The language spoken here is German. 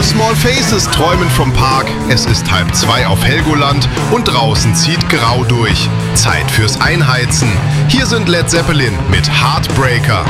Small Faces träumen vom Park. Es ist 1:30 auf Helgoland und draußen zieht Grau durch. Zeit fürs Einheizen. Hier sind Led Zeppelin mit Heartbreaker.